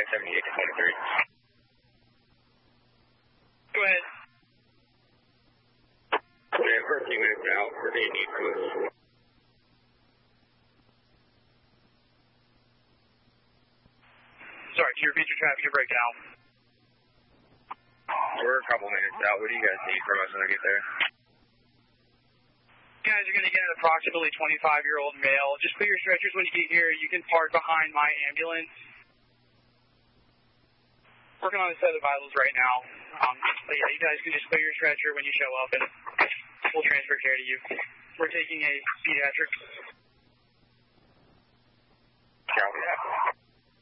78 to 23. Go ahead. Yeah, we're a few minutes out. Where do you need to move? Sorry, can you repeat your traffic and breakdown? We're a couple minutes out. What do you guys need from us when I get there? You guys are going to get an approximately 25-year-old male. Just put your stretchers when you get here. You can park behind my ambulance. Working on a set of vitals right now. But yeah, you guys can just put your stretcher when you show up and we'll transfer care to you. We're taking a pediatric. Yeah,